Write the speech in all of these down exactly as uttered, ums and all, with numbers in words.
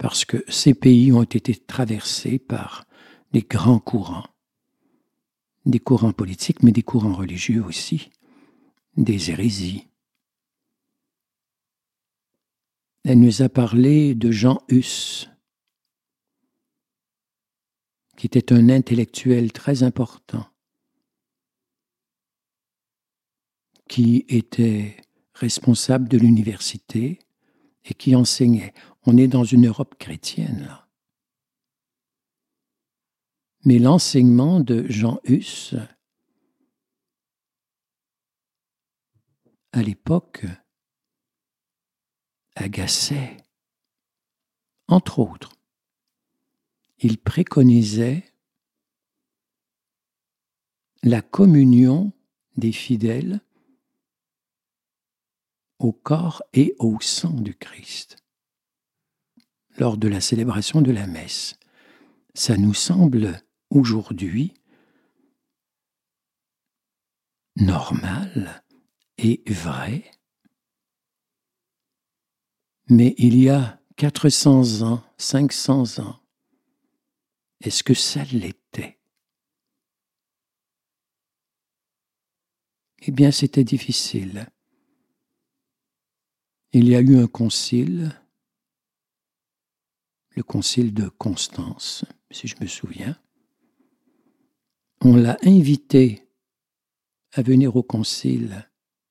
parce que ces pays ont été traversés par des grands courants, des courants politiques, mais des courants religieux aussi, des hérésies. Elle nous a parlé de Jean Hus, qui était un intellectuel très important, qui était responsable de l'université et qui enseignait. On est dans une Europe chrétienne, là. Mais l'enseignement de Jean Hus, à l'époque, agaçait. Entre autres, il préconisait la communion des fidèles au corps et au sang du Christ lors de la célébration de la messe. Ça nous semble aujourd'hui normal et vrai, mais il y a quatre cents ans, cinq cents ans, est-ce que ça l'était? Eh bien, c'était difficile. Il y a eu un concile, le concile de Constance, si je me souviens. On l'a invité à venir au concile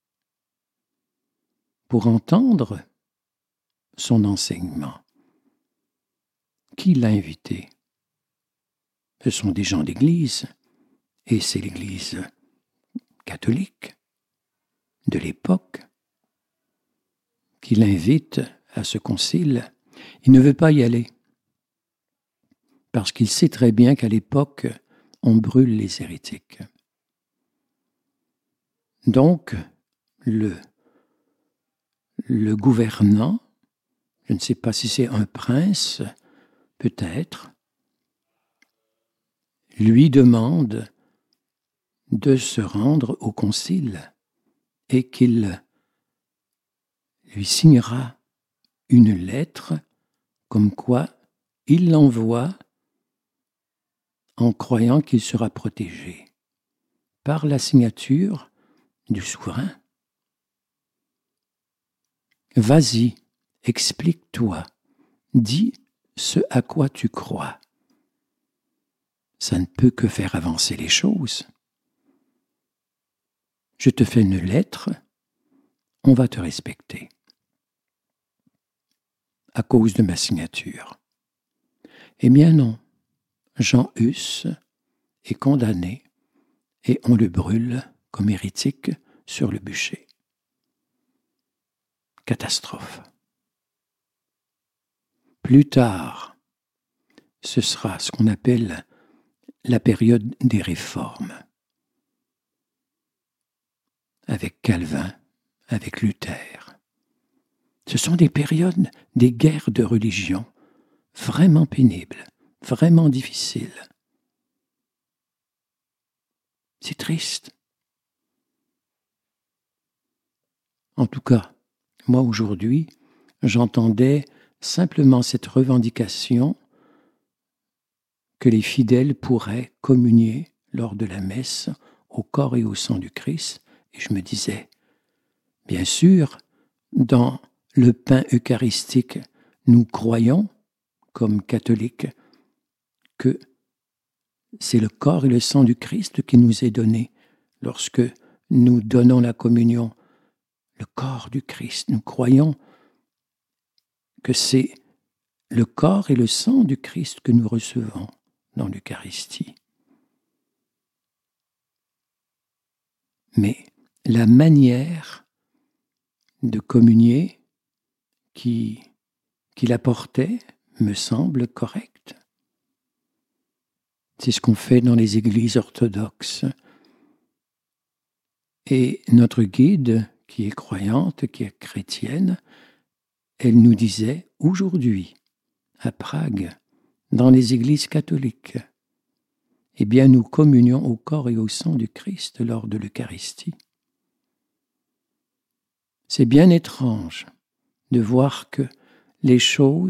pour entendre son enseignement. Qui l'a invité? Ce sont des gens d'église, et c'est l'église catholique de l'époque qui l'invite à ce concile. Il ne veut pas y aller, parce qu'il sait très bien qu'à l'époque, on brûle les hérétiques. Donc, le, le gouvernant, je ne sais pas si c'est un prince, peut-être, lui demande de se rendre au concile et qu'il lui signera une lettre comme quoi il l'envoie en croyant qu'il sera protégé par la signature du souverain. Vas-y, explique-toi, dis ce à quoi tu crois. Ça ne peut que faire avancer les choses. Je te fais une lettre, on va te respecter à cause de ma signature. Eh bien non, Jean Hus est condamné et on le brûle comme hérétique sur le bûcher. Catastrophe. Plus tard, ce sera ce qu'on appelle la période des réformes, avec Calvin, avec Luther. Ce sont des périodes, des guerres de religion vraiment pénibles, vraiment difficiles. C'est triste. En tout cas, moi aujourd'hui, j'entendais simplement cette revendication que les fidèles pourraient communier lors de la messe au corps et au sang du Christ, et je me disais, bien sûr, dans le pain eucharistique, nous croyons, comme catholiques, que c'est le corps et le sang du Christ qui nous est donné lorsque nous donnons la communion. Le corps du Christ, nous croyons que c'est le corps et le sang du Christ que nous recevons dans l'Eucharistie. Mais la manière de communier qui, qu'il apportait me semble correcte. C'est ce qu'on fait dans les églises orthodoxes. Et notre guide, qui est croyante, qui est chrétienne, elle nous disait aujourd'hui, à Prague, dans les églises catholiques, eh bien nous communions au corps et au sang du Christ lors de l'Eucharistie. C'est bien étrange de voir que les choses